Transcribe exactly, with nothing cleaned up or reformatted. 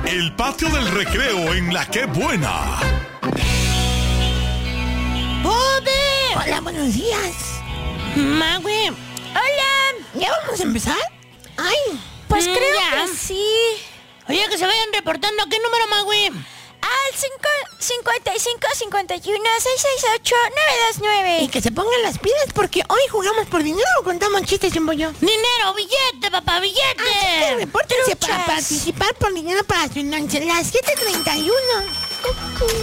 El patio del recreo en La Qué Buena. ¡Poder! Hola, buenos días. Magui. Hola. ¿Ya vamos a empezar? Ay, Pues Mm, creo ya. que sí. Oye, que se vayan reportando. ¿Qué número, Magui? Al cincuenta y cinco, cincuenta y uno, seiscientos sesenta y ocho, novecientos veintinueve. y que se pongan las pilas porque hoy jugamos por dinero o contamos chistes en bollo. Dinero, billete, papá, billete. Así que repórtense para Truchas. participar por dinero para su noche. Las siete treinta y uno.